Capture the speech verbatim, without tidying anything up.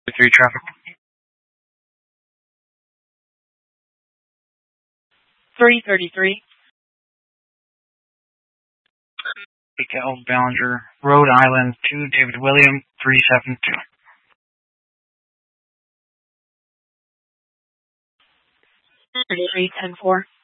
three traffic. three thirty-three. Miguel Ballinger, Rhode Island to David William, three seven two. thirty-three ten four.